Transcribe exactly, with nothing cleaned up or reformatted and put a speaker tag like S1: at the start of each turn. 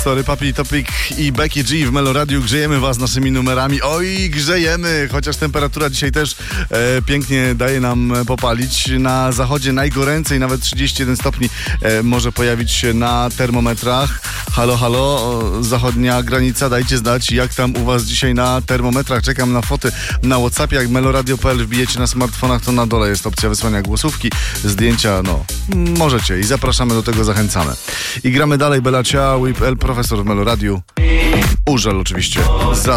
S1: Story, Papi Topic i Becky G w Meloradiu. Grzejemy was naszymi numerami. Oj, grzejemy! Chociaż temperatura dzisiaj też e, pięknie daje nam popalić. Na zachodzie najgoręcej, nawet trzydzieści jeden stopni e, może pojawić się na termometrach. Halo, halo, o, zachodnia granica, dajcie znać, jak tam u was dzisiaj na termometrach. Czekam na foty na WhatsAppie. Jak meloradio kropka p l wbijecie na smartfonach, to na dole jest opcja wysłania głosówki, zdjęcia, no możecie i zapraszamy do tego, zachęcamy. I gramy dalej. Bella Ciao, Whip L, profesor w Meloradiu. Urzel oczywiście. Za